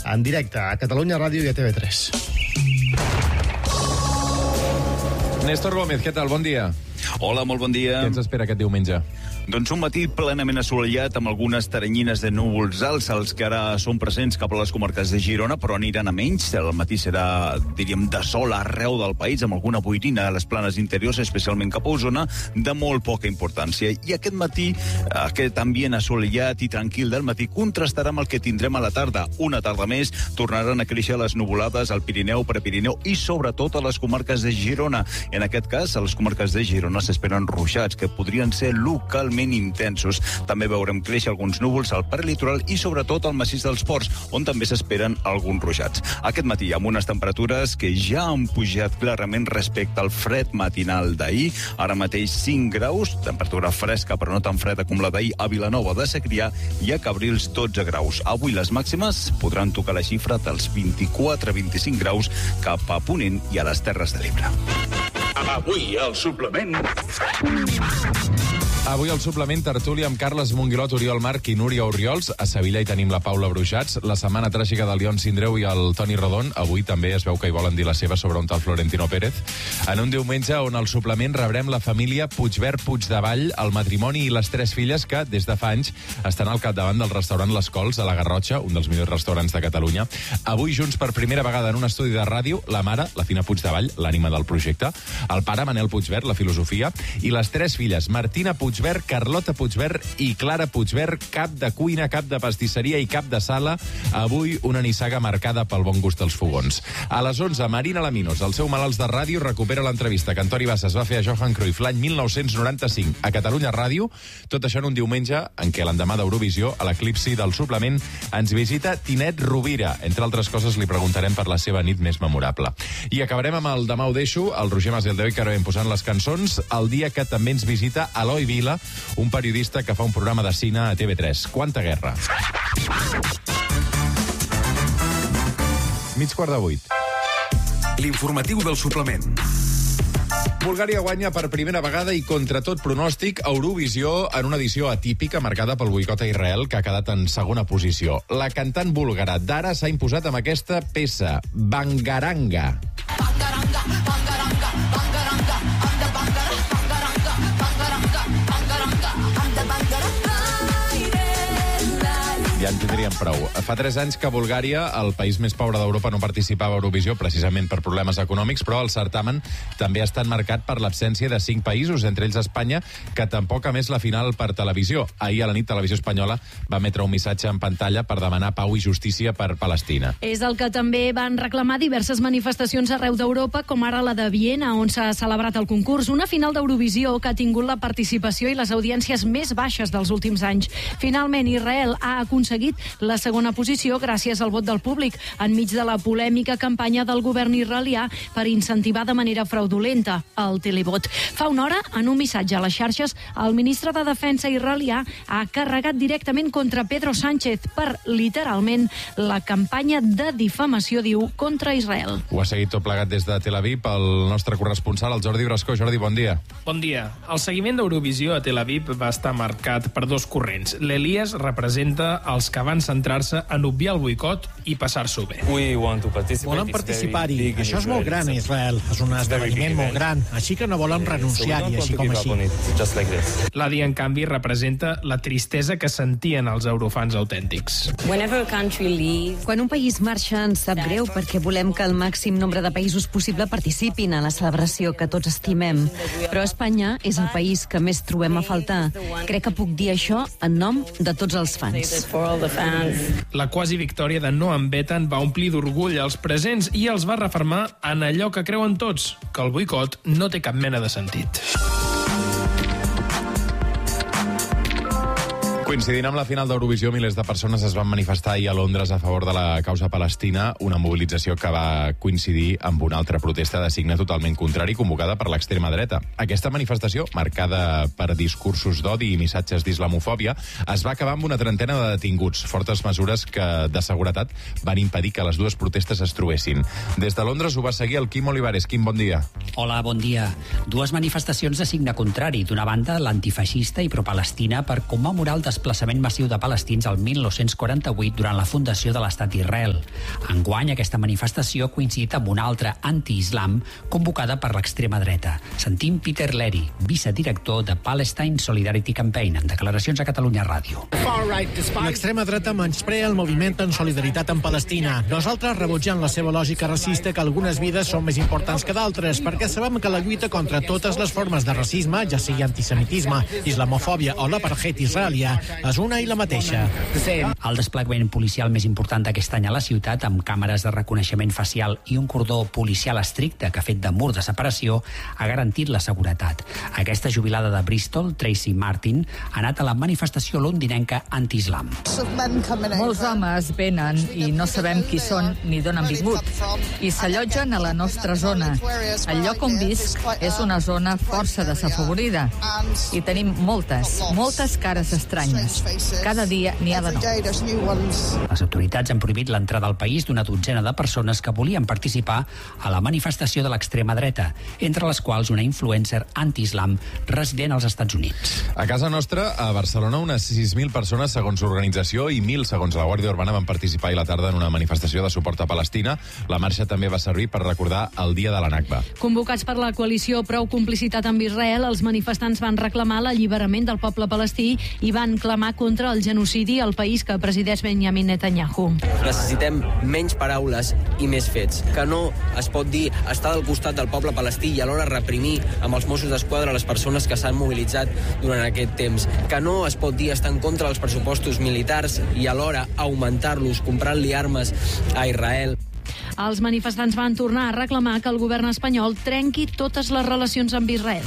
en directe a Catalunya Ràdio i a TV3. Néstor Gómez, què tal? Bon dia. Hola, molt bon dia. Què ens espera aquest diumenge? Doncs un matí plenament assolellat amb algunes teranyines de núvols alts, els que ara són presents cap a les comarques de Girona, però aniran a menys. El matí serà, diríem, de sol arreu del país, amb alguna boirina a les planes interiors, especialment cap a Osona, de molt poca importància. I aquest matí, aquest ambient assolellat i tranquil del matí contrastarà amb el que tindrem a la tarda. Una tarda més tornaran a créixer les nuvolades al Pirineu, Prepirineu i sobretot a les comarques de Girona. En aquest cas, a les comarques de Girona s'esperen ruixats que podrien ser localment intensos. També veurem créixer alguns núvols al prelitoral i sobretot al massís dels Ports, on també s'esperen alguns ruixats. Aquest matí, amb unes temperatures que ja han pujat clarament respecte al fred matinal d'ahir. Ara mateix 5 graus, temperatura fresca però no tan freda com la d'ahir a Vilanova de Segrià i a Cabrils 12 graus. Avui les màximes podran tocar la xifra dels 24-25 graus cap a Ponent i a les Terres de l'Ebre. Avui al suplement... Avui al suplement tertúlia amb Carles Monguilot, Oriol Marc i Núria Oriols. A Sevilla hi tenim la Paula Bruixats. La setmana tràgica del León Sindreu i el Toni Rodon. Avui també es veu que hi volen dir la seva sobre un tal Florentino Pérez. En un diumenge on al suplement rebrem la família Puigvert Puigdevall, el matrimoni i les 3 filles que, des de fa anys, estan al capdavant del restaurant Les Cols, a la Garrotxa, un dels millors restaurants de Catalunya. Avui, junts per primera vegada en un estudi de ràdio, la mare, la Fina Puigdevall, l'ànima del projecte, el pare, Manel Puigvert, la filosofia, i les 3 filles, Martina Puigvert, Carlota Puigvert i Clara Puigvert, cap de cuina, cap de pastisseria i cap de sala. Avui una nissaga marcada pel bon gust dels fogons. A les 11, Marina Laminos, el seu malalts de ràdio, recupera l'entrevista que Antoni Bassas va fer a Johan Cruyff l'any 1995 a Catalunya Ràdio. Tot això en un diumenge en què l'endemà d'Eurovisió, a l'eclipsi del suplement, ens visita Tinet Rovira. Entre altres coses, li preguntarem per la seva nit més memorable. I acabarem amb el Demà ho deixo, el Roger Masdéu i Caroen posant les cançons, el dia que també ens visita Eloi Vila, un periodista que fa un programa de cine a TV3. Quanta guerra. 7:45. L'informatiu del suplement. Bulgària guanya per primera vegada i contra tot pronòstic Eurovisió en una edició atípica marcada pel boicot a Israel, que ha quedat en segona posició. La cantant búlgara Dara s'ha imposat amb aquesta peça, Bangaranga. Ja en tindríem prou. Fa 3 anys que Bulgària, el país més pobre d'Europa, no participava a Eurovisió precisament per problemes econòmics, però el certamen també ha estat marcat per l'absència de 5 països, entre ells Espanya, que tampoc ha emès la final per televisió. Ahir a la nit Televisió Espanyola va emetre un missatge en pantalla per demanar pau i justícia per Palestina. És el que també van reclamar diverses manifestacions arreu d'Europa, com ara la de Viena, on s'ha celebrat el concurs. Una final d'Eurovisió que ha tingut la participació i les audiències més baixes dels últims anys. Finalment, Israel ha aconseguit la segona posició gràcies al vot del públic, enmig de la polèmica campanya del govern israelià per incentivar de manera fraudulenta el televot. Fa una hora, en un missatge a les xarxes, el ministre de Defensa israelià ha carregat directament contra Pedro Sánchez per, literalment, la campanya de difamació, diu, contra Israel. Ho ha seguit tot plegat des de Tel Aviv el nostre corresponsal, el Jordi Brascó. Jordi, bon dia. Bon dia. El seguiment d'Eurovisió a Tel Aviv va estar marcat per 2 corrents. L'Elias representa els que van centrar-se en obviar el boicot i passar-s'ho bé. Volen participar-hi. Això és molt gran a Israel. És un esdeveniment molt gran. Així que no volen renunciar-hi, així com així. L'Adi, en canvi, representa la tristesa que sentien els eurofans autèntics. Quan un país marxa ens sap greu perquè volem que el màxim nombre de països possible participin a la celebració que tots estimem. Però Espanya és el país que més trobem a faltar. Crec que puc dir això en nom de tots els fans. La quasi victòria de Noam Betan va omplir d'orgull els presents i els va refermar en allò que creuen tots, que el boicot no té cap mena de sentit. Coincidint amb la final d'Eurovisió, milers de persones es van manifestar ahir a Londres a favor de la causa palestina, una mobilització que va coincidir amb una altra protesta de signe totalment contrari convocada per l'extrema dreta. Aquesta manifestació, marcada per discursos d'odi i missatges d'islamofòbia, es va acabar amb una trentena de detinguts, fortes mesures que, de seguretat, van impedir que les dues protestes es trobessin. Des de Londres ho va seguir el Quim Olivares. Quim, bon dia. Hola, bon dia. Dues manifestacions de signe contrari. D'una banda, l'antifeixista i propalestina per commemorar el desplegament desplaçament massiu de palestins al 1948 durant la fundació de l'Estat d'Israel. Enguany, aquesta manifestació ha coincidit amb una altra anti-islam convocada per l'extrema dreta. Sentim Peter Leri, vicedirector de Palestine Solidarity Campaign, en declaracions a Catalunya Ràdio. L'extrema dreta menysprea el moviment en solidaritat amb Palestina. Nosaltres rebutgem la seva lògica racista que algunes vides són més importants que d'altres, perquè sabem que la lluita contra totes les formes de racisme, ja sigui antisemitisme, islamofòbia o l'apartheid israelià, és una i la mateixa. El desplegament policial més important d'aquest any a la ciutat, amb càmeres de reconeixement facial i un cordó policial estricte que ha fet de mur de separació, ha garantit la seguretat. Aquesta jubilada de Bristol, Tracy Martin, ha anat a la manifestació londinenca anti-islam. Molts homes venen i no sabem qui són ni d'on han vingut i s'allotgen a la nostra zona. El lloc on visc és una zona força desafavorida i tenim moltes cares estranyes. Cada dia n'hi ha de nous. Les autoritats han prohibit l'entrada al país d'una dotzena de persones que volien participar a la manifestació de l'extrema dreta, entre les quals una influencer anti-islam resident als Estats Units. A casa nostra, a Barcelona, unes 6.000 persones, segons l'organització, i 1.000, segons la Guàrdia Urbana, van participar ahir a la tarda en una manifestació de suport a Palestina. La marxa també va servir per recordar el dia de la Nakba. Convocats per la coalició Prou Complicitat amb Israel, els manifestants van reclamar l'alliberament del poble palestí i van clamar contra el genocidi al país que presideix Benjamin Netanyahu. Necessitem menys paraules i més fets. Que no es pot dir estar del costat del poble palestí i alhora reprimir amb els Mossos d'Esquadra les persones que s'han mobilitzat durant aquest temps. Que no es pot dir estar en contra dels pressupostos militars i alhora augmentar-los comprant-li armes a Israel. Els manifestants van tornar a reclamar que el govern espanyol trenqui totes les relacions amb Israel.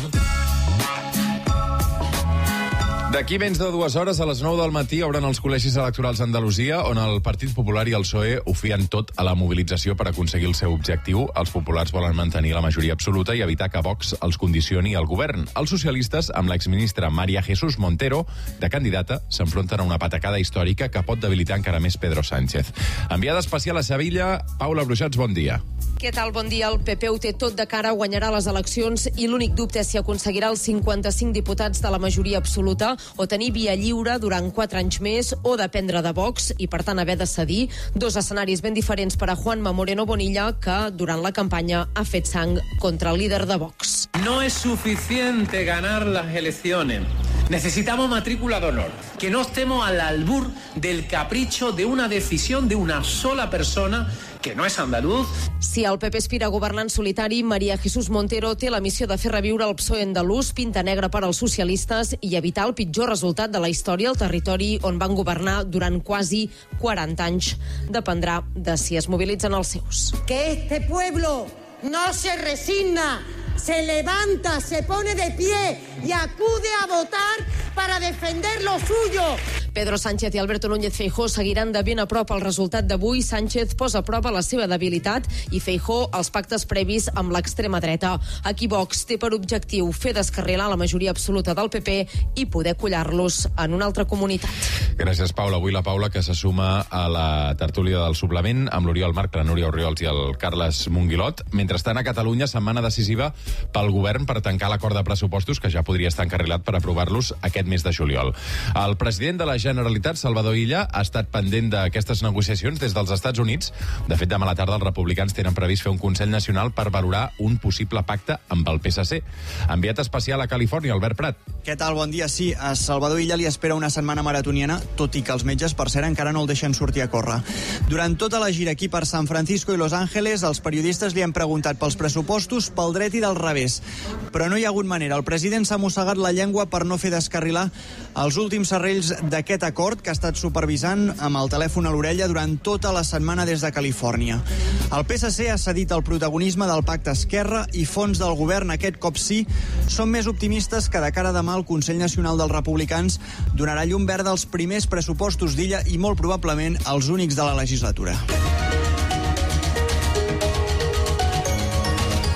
D'aquí menys de 2 hores, a les 9 del matí, obren els col·legis electorals a Andalusia, on el Partit Popular i el PSOE ho fien tot a la mobilització per aconseguir el seu objectiu. Els populars volen mantenir la majoria absoluta i evitar que Vox els condicioni al govern. Els socialistes, amb l'exministra María Jesús Montero, de candidata, s'enfronten a una patacada històrica que pot debilitar encara més Pedro Sánchez. Enviada especial a Sevilla, Paula Bruixats, bon dia. Què tal? Bon dia. El PP ho té tot de cara, guanyarà les eleccions i l'únic dubte és si aconseguirà els 55 diputats de la majoria absoluta o tenir via lliure durant 4 anys més o dependre de Vox i, per tant, haver de cedir. 2 escenaris ben diferents per a Juanma Moreno Bonilla, que durant la campanya ha fet sang contra el líder de Vox. No es suficiente ganar las elecciones. Necesitamos matrícula de honor. Que no estemos al albur del capricho de una decisión de una sola persona que no és andalús. Si el PP aspira a governar en solitari, María Jesús Montero té la missió de fer reviure el PSOE andalús, pinta negra per als socialistes i evitar el pitjor resultat de la història al territori on van governar durant quasi 40 anys. Dependrà de si es mobilitzen els seus. Que este pueblo no se resigna, se levanta, se pone de pie y acude a votar para defender lo suyo. Pedro Sánchez i Alberto Núñez Feijóo seguiran de ben a prop el resultat d'avui. Sánchez posa a prova la seva debilitat i Feijóo els pactes previs amb l'extrema dreta. Aquí Vox té per objectiu fer descarrilar la majoria absoluta del PP i poder collar-los en una altra comunitat. Gràcies, Paula. Avui la Paula, que se suma a la tertúlia del suplement amb l'Oriol Marc, la Núria Orriols i el Carles Monguilot. Mentrestant, a Catalunya, setmana decisiva pel govern per tancar l'acord de pressupostos, que ja podria estar encarrilat per aprovar-los aquest mes de juliol. El president de la Generalitat, Salvador Illa, ha estat pendent d'aquestes negociacions des dels Estats Units. De fet, demà a la tarda els republicans tenen previst fer un Consell Nacional per valorar un possible pacte amb el PSC. Enviat especial a Califòrnia, Albert Prat. Què tal? Bon dia. Sí, a Salvador Illa li espera una setmana maratoniana, tot i que els metges, per cert, encara no el deixen sortir a córrer. Durant tota la gira aquí per San Francisco i Los Ángeles, els periodistes li han preguntat pels pressupostos, pel dret i del revés. Però no hi ha hagut manera. El president s'ha mossegat la llengua per no fer descarrilar els últims serrells d'aquest acord que ha estat supervisant amb el telèfon a l'orella durant tota la setmana des de Califòrnia. El PSC ha cedit el protagonisme del pacte Esquerra i fons del govern, aquest cop sí, són més optimistes que de cara a demà el Consell Nacional dels Republicans donarà llum verda als primers pressupostos d'Illa i molt probablement els únics de la legislatura.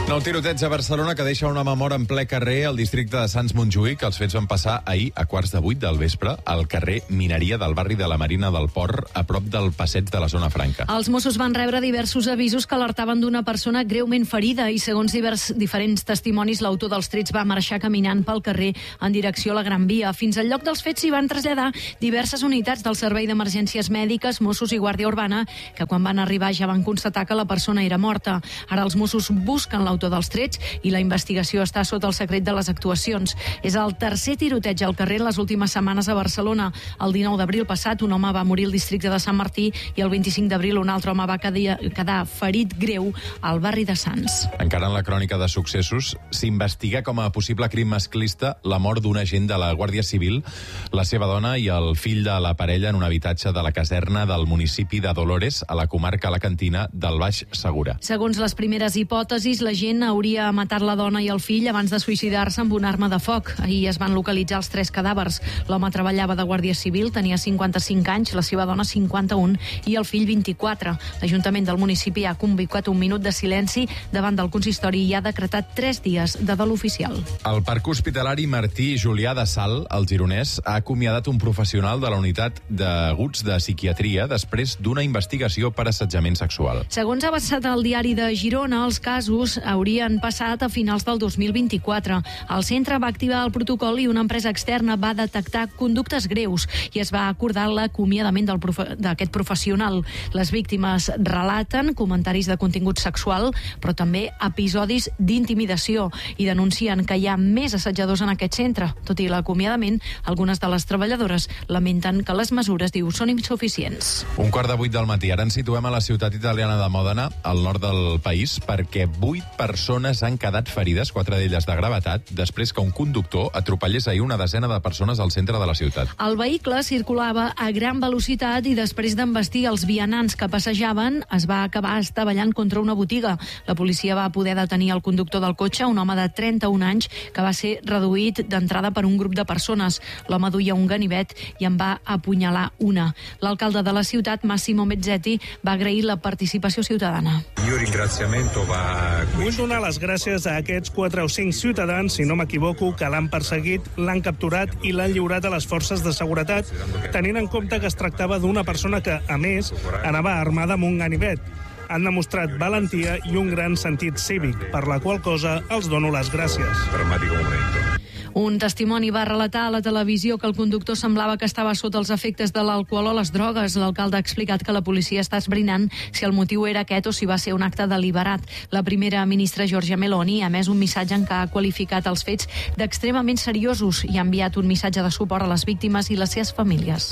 Nou tiroteig a Barcelona que deixa un home mort en ple carrer al districte de Sants Montjuïc. Els fets van passar ahir a 7:15 del vespre al carrer Mineria del barri de la Marina del Port, a prop del passeig de la Zona Franca. Els Mossos van rebre diversos avisos que alertaven d'una persona greument ferida i, segons diferents testimonis, l'autor dels trets va marxar caminant pel carrer en direcció a la Gran Via. Fins al lloc dels fets s'hi van traslladar diverses unitats del Servei d'Emergències Mèdiques, Mossos i Guàrdia Urbana, que quan van arribar ja van constatar que la persona era morta. Ara els Mossos busquen l'autor dels trets i la investigació està sota el secret de les actuacions. És el tercer tiroteig al carrer en les últimes setmanes a Barcelona. El 19 d'abril passat un home va morir al districte de Sant Martí i el 25 d'abril un altre home va quedar ferit greu al barri de Sants. Encara en la crònica de successos, s'investiga com a possible crim masclista la mort d'un agent de la Guàrdia Civil, la seva dona i el fill de la parella en un habitatge de la caserna del municipi de Dolores, a la comarca alacantina del Baix Segura. Segons les primeres hipòtesis, la gent hauria matat la dona i el fill abans de suïcidar-se amb una arma de foc. Ahir es van localitzar els 3 cadàvers. L'home treballava de Guàrdia Civil, tenia 55 anys, la seva dona 51 i el fill 24. L'Ajuntament del municipi ha convocat un minut de silenci davant del consistori i ha decretat 3 dies de dol oficial. El Parc Hospitalari Martí Julià de Sal, al Gironès, ha acomiadat un professional de la unitat d'aguts de psiquiatria després d'una investigació per assetjament sexual. Segons ha avançat el diari de Girona, els casos haurien passat a finals del 2024. El centre va activar el protocol i una empresa externa va detectar conductes greus i es va acordar l'acomiadament d'aquest professional. Les víctimes relaten comentaris de contingut sexual, però també episodis d'intimidació i denuncien que hi ha més assetjadors en aquest centre. Tot i l'acomiadament, algunes de les treballadores lamenten que les mesures, diu, són insuficients. 7:15 del matí. Ara ens situem a la ciutat italiana de Mòdena, al nord del país, perquè 8 persones han quedat ferides, 4 d'elles de gravetat, després que un conductor atropellés ahir una desena de persones al centre de la ciutat. El vehicle circulava a gran velocitat i després d'embestir els vianants que passejaven es va acabar estavellant contra una botiga. La policia va poder detenir el conductor del cotxe, un home de 31 anys, que va ser reduït d'entrada per un grup de persones. L'home duia un ganivet i en va apunyalar una. L'alcalde de la ciutat, Massimo Mezzetti, va agrair la participació ciutadana. Vull donar les gràcies a aquests 4 o 5 ciutadans, si no m'equivoco, que l'han perseguit, l'han capturat i l'han lliurat a les forces de seguretat, tenint en compte que es tractava d'una persona que, a més, anava armada amb un ganivet. Han demostrat valentia i un gran sentit cívic, per la qual cosa els dono les gràcies. Un testimoni va relatar a la televisió que el conductor semblava que estava sota els efectes de l'alcohol o les drogues. L'alcalde ha explicat que la policia està esbrinant si el motiu era aquest o si va ser un acte deliberat. La primera ministra Giorgia Meloni ha emès un missatge en què ha qualificat els fets d'extremament seriosos i ha enviat un missatge de suport a les víctimes i les seves famílies.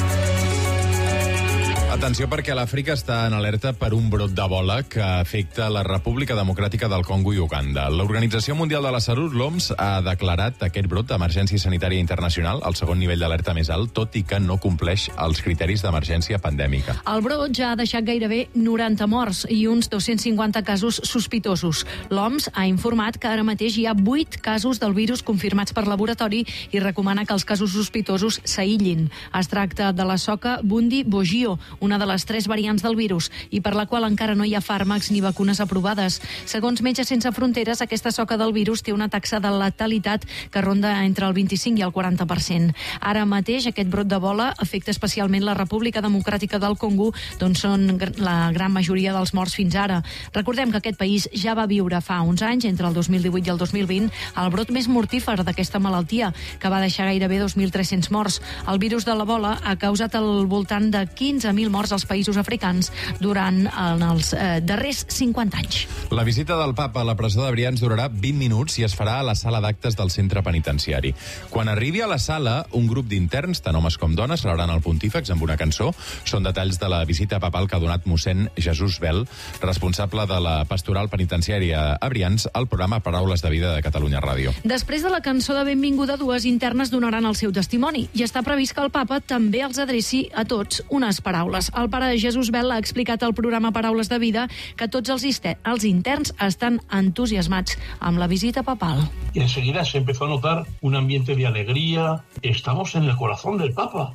Atenció, perquè l'Àfrica està en alerta per un brot d'Ebola que afecta la República Democràtica del Congo i Uganda. L'Organització Mundial de la Salut, l'OMS, ha declarat aquest brot d'emergència sanitària internacional, el segon nivell d'alerta més alt, tot i que no compleix els criteris d'emergència pandèmica. El brot ja ha deixat gairebé 90 morts i uns 250 casos sospitosos. L'OMS ha informat que ara mateix hi ha 8 casos del virus confirmats per laboratori i recomana que els casos sospitosos s'aïllin. Es tracta de la soca Bundi Bogio, una de les 3 variants del virus, i per la qual encara no hi ha fàrmacs ni vacunes aprovades. Segons Metges Sense Fronteres, aquesta soca del virus té una taxa de letalitat que ronda entre el 25 i el 40%. Ara mateix aquest brot d'Ebola afecta especialment la República Democràtica del Congo, d'on són la gran majoria dels morts fins ara. Recordem que aquest país ja va viure fa uns anys, entre el 2018 i el 2020, el brot més mortífer d'aquesta malaltia, que va deixar gairebé 2.300 morts. El virus de l'Ebola ha causat al voltant de 15.000 morts als països africans durant els darrers 50 anys. La visita del papa a la presó de Brians durarà 20 minuts i es farà a la sala d'actes del centre penitenciari. Quan arribi a la sala, un grup d'interns, tant homes com dones, celebraran el pontífex amb una cançó. Són detalls de la visita papal que ha donat mossèn Jesús Bel, responsable de la pastoral penitenciària a Brians, al programa Paraules de Vida de Catalunya Ràdio. Després de la cançó de benvinguda, 2 internes donaran el seu testimoni i està previst que el papa també els adreci a tots unes paraules. El pare Jesús Bel ha explicat al programa Paraules de Vida que tots els interns estan entusiasmats amb la visita papal. Y enseguida se empezó a notar un ambiente de alegría. Estamos en el corazón del Papa.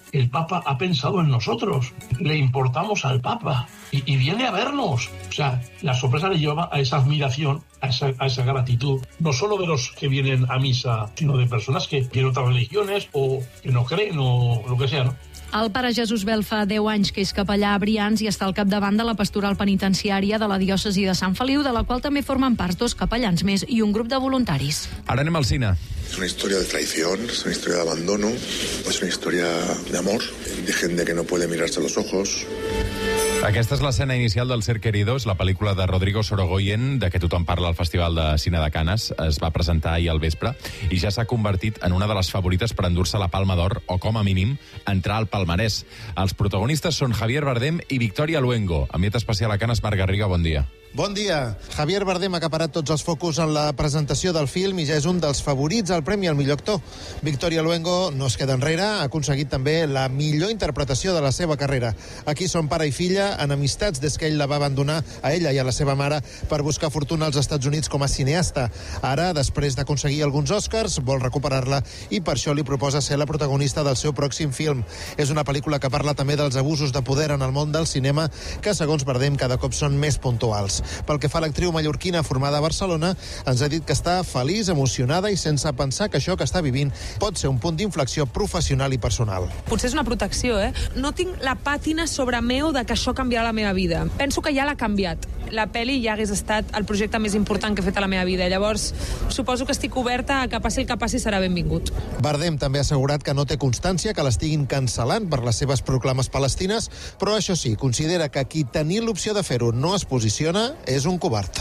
el Papa ha pensado en nosotros, le importamos al Papa y viene a vernos. O sea, la sorpresa le lleva a esa admiración, a esa gratitud, no solo de los que vienen a misa, sino de personas que tienen otras religiones o que no creen o lo que sea, ¿no? El pare Jesús Bel fa 10 anys que és capellà a Brians i està al capdavant de la pastoral penitenciària de la diòcesi de Sant Feliu, de la qual també formen part 2 capellans més i un grup de voluntaris. Ara anem al cine. Es una historia de traición, es una historia de abandono, es una historia de amor, de gente que no puede mirarse a los ojos. Aquesta és l'escena inicial del Ser Queridos, la pel·lícula de Rodrigo Sorogoyen, de què tothom parla al Festival de Cine de Canes. Es va presentar ahir al vespre i ja s'ha convertit en una de les favorites per endur-se la Palma d'Or o, com a mínim, entrar al palmarès. Els protagonistes són Javier Bardem i Victoria Luengo. Enviat especial a Canes, Marc Garriga, bon dia. Bon dia. Javier Bardem ha acaparat tots els focus en la presentació del film i ja és un dels favorits al Premi al millor actor. Victoria Luengo no es queda enrere, ha aconseguit també la millor interpretació de la seva carrera. Aquí són pare i filla, enemistats des que ell la va abandonar a ella i a la seva mare per buscar fortuna als Estats Units com a cineasta. Ara, després d'aconseguir alguns Oscars, vol recuperar-la i per això li proposa ser la protagonista del seu pròxim film. És una pel·lícula que parla també dels abusos de poder en el món del cinema que, segons Bardem, cada cop són més puntuals. Pel que fa a l'actriu mallorquina formada a Barcelona, ens ha dit que està feliç, emocionada i sense pensar que això que està vivint pot ser un punt d'inflexió professional i personal. Potser és una protecció, No tinc la pàtina sobre meu de que això canviarà la meva vida. Penso que ja l'ha canviat. La pel·li ja hagués estat el projecte més important que he fet a la meva vida. Llavors, suposo que estic oberta a que passi el que passi serà benvingut. Bardem també ha assegurat que no té constància que l'estiguin cancel·lant per les seves proclames palestines, però això sí, considera que qui tenia l'opció de fer-ho no es posiciona és un covard.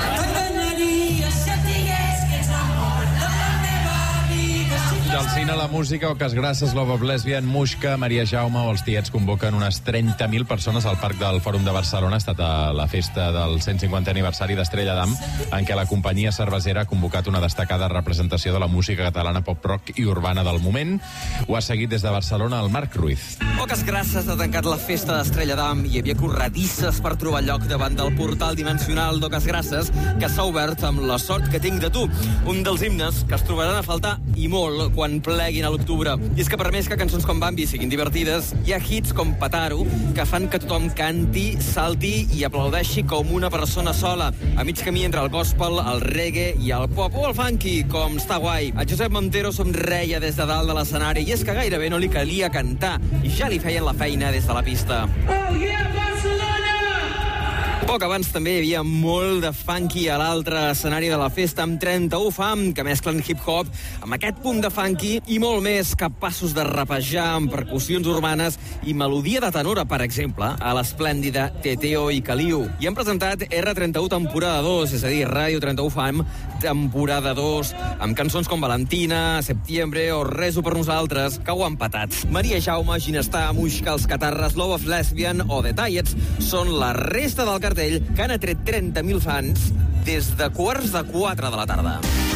Del cine a la música, Oques Grasses, Love of Lesbian, Muixca, Maria Jaume o els Tiets convoquen unes 30.000 persones al Parc del Fòrum de Barcelona. Ha estat a la festa del 150 aniversari d'Estrella d'Am, en què la companyia cervesera ha convocat una destacada representació de la música catalana pop-rock i urbana del moment. Ho ha seguit des de Barcelona el Marc Ruiz. Oques Grasses ha tancat la festa d'Estrella d'Am i hi havia corredisses per trobar lloc davant del portal dimensional d'Oques Grasses, que s'ha obert amb La sort que tinc de tu, un dels himnes que es trobaran a faltar i molt quan pleguin a l'octubre. I és que per més que cançons com Bambi siguin divertides, hi ha hits com Pataro que fan que tothom canti, salti i aplaudeixi com una persona sola, a mig camí entre el gospel, el reggae i el pop o el funky, com Està guai. El Josep Montero somreia des de dalt de l'escenari i és que gairebé no li calia cantar i ja li feien la feina des de la pista. Oh yeah, Barcelona! Poc abans també hi havia molt de funky a l'altre escenari de la festa amb 31 Fam, que mesclen hip-hop amb aquest punt de funky i molt més, capaços de rapejar amb percussions urbanes i melodia de tenora, per exemple, a l'esplèndida Teteo i Caliu. I han presentat R31 temporada 2, és a dir, Ràdio 31 Fam temporada 2, amb cançons com Valentina, Septiembre o Rezo per nosaltres, que ho han patat. Maria Jaume, Ginestar, Muixca, Els Catarres, Love of Lesbian o The Tiets són la resta del cartell que han atret 30.000 fans des de 3:45 de la tarda.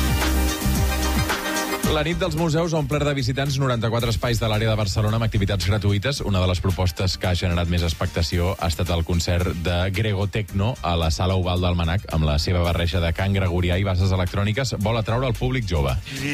La nit dels museus ha omplert de visitants 94 espais de l'àrea de Barcelona amb activitats gratuïtes. Una de les propostes que ha generat més expectació ha estat el concert de Grego Tecno a la Sala Oval del Manac, amb la seva barreja de cant gregorià i bases electròniques. Vol atraure el públic jove.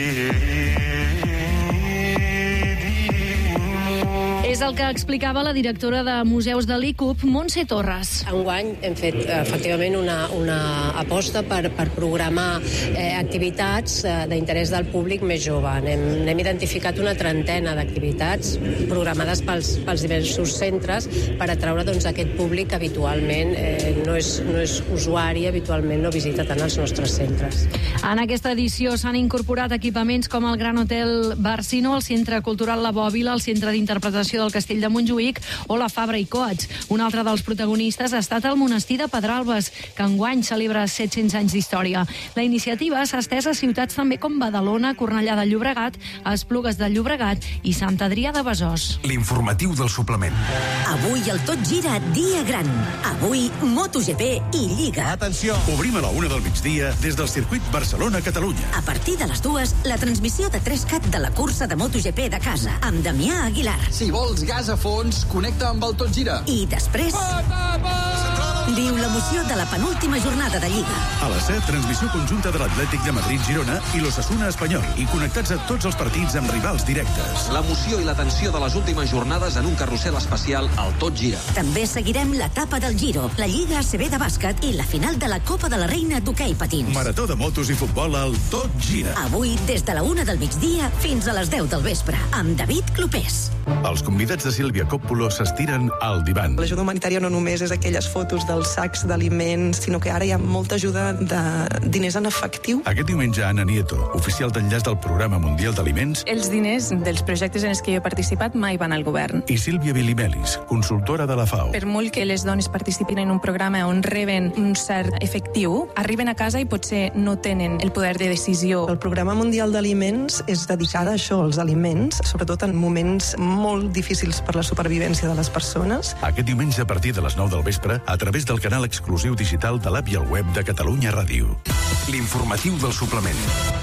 És el que explicava la directora de Museus de l'ICUP, Montse Torres. Enguany hem fet efectivament una aposta per programar activitats d'interès del públic més jove. N'hem identificat una trentena d'activitats programades pels diversos centres per atraure aquest públic que habitualment no és usuari, habitualment no visita tant els nostres centres. En aquesta edició s'han incorporat equipaments com el Gran Hotel Barcino, el Centre Cultural La Bòbila, el Centre d'Interpretació del Castell de Montjuïc o la Fabra i Coats. Un altre dels protagonistes ha estat el monestir de Pedralbes, que enguany celebra 700 anys d'història. La iniciativa s'ha estès a ciutats també com Badalona, Cornellà de Llobregat, Esplugues de Llobregat i Sant Adrià de Besòs. L'informatiu del suplement. Avui el Tot Gira dia gran. Avui MotoGP i Lliga. Atenció! Obrim a la 1 del migdia des del circuit Barcelona-Catalunya. A partir de les 2, la transmissió de 3CAT de la cursa de MotoGP de casa, amb Damià Aguilar. Si vols gas a fons, connecta amb el Tot Gira. I després... Viu l'emoció de la penúltima jornada de Lliga. A les 7, transmissió conjunta de l'Atlètic de Madrid-Girona i l'Osasuna Espanyol, i connectats a tots els partits amb rivals directes. L'emoció i la tensió de les últimes jornades en un carrusel especial al Tot Gira. També seguirem l'etapa del Giro, la Lliga ACB de bàsquet i la final de la Copa de la Reina d'hoquei patins. Marató de motos i futbol al Tot Gira. Avui, des de la 1 del migdia fins a les 10 del vespre, amb David Clopés. Els convidats de Sílvia Coppola s'estiren al divan. L'ajuda humanitària no només és aquelles fotos dels sacs d'aliments, sinó que ara hi ha molta ajuda de diners en efectiu. Aquest diumenge, Ana Nieto, oficial d'enllaç del Programa Mundial d'Aliments, Els diners dels projectes en els que jo he participat mai van al govern. i Sílvia Bilimelis, consultora de la FAO. Per molt que les dones participin en un programa on reben un cert efectiu, arriben a casa i potser no tenen el poder de decisió. El Programa Mundial d'Aliments és dedicat a això, als aliments, sobretot en moments molt difícils per la supervivència de les persones. Aquest diumenge a partir de les 9 del vespre a través del canal exclusiu digital de l'app i el web de Catalunya Ràdio. L'informatiu del suplement.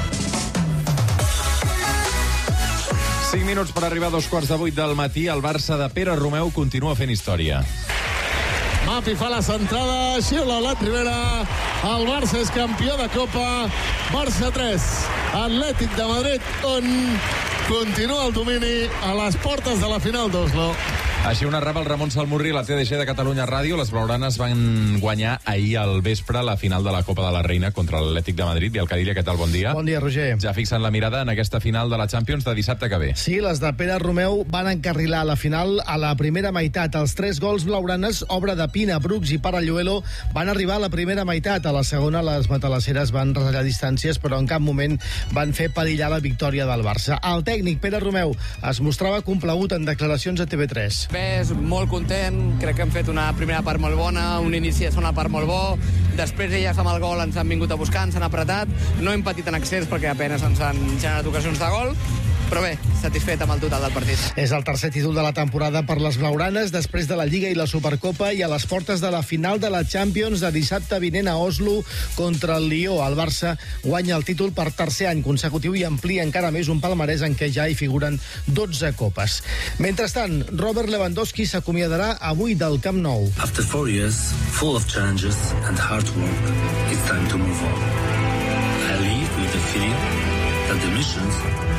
5 minuts per arribar a 2:15 del matí. El Barça de Pere Romeu continua fent història. Mapi fa la centrada, xiula la primera. El Barça és campió de Copa. Barça 3, Atlètic de Madrid 1. Continua el domini a les portes de la final d'Oslo. Així ho narrava el Ramon Salmurri, la TDG de Catalunya Ràdio. Les blaugranes van guanyar ahir al vespre la final de la Copa de la Reina contra l'Atlètic de Madrid. I el Cadilla, què tal? Bon dia. Bon dia, Roger. Ja fixen la mirada en aquesta final de la Champions de dissabte que ve. Sí, les de Pere Romeu van encarrilar la final a la primera meitat. Els 3 gols blaugranes, obra de Pina, Brooks i Paralluelo, van arribar a la primera meitat. A la segona, les matalasseres van retallar distàncies, però en cap moment van fer perillar la victòria del Barça. El tècnic, Pere Romeu, es mostrava complagut en declaracions a TV3. Bé, molt content, crec que hem fet una primera part molt bona, un inici de segona part molt bo, després elles amb el gol ens han vingut a buscar, ens han apretat, no hem patit en accés perquè apenas ens han generat ocasions de gol, però bé, satisfet amb el total del partit. És el tercer títol de la temporada per les blaugranes després de la Lliga i la Supercopa i a les portes de la final de la Champions de dissabte vinent a Oslo contra el Lió. El Barça guanya el títol per tercer any consecutiu i amplia encara més un palmarès en què ja hi figuren 12 copes. Mentrestant, Robert Lewandowski s'acomiadarà avui del Camp Nou. After 4 years, full of challenges and hard work, it's time to move on. I leave with the feeling that the missions